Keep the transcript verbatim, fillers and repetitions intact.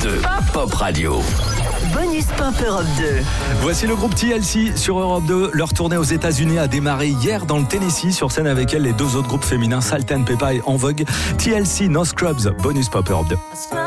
deux, Pop Radio. Bonus Pop Europe deux. Voici le groupe T L C sur Europe deux. Leur tournée aux États-Unis a démarré hier dans le Tennessee. Sur scène avec elle, les deux autres groupes féminins, Salt and Peppa et En Vogue. T L C, No Scrubs, Bonus Pop Europe deux.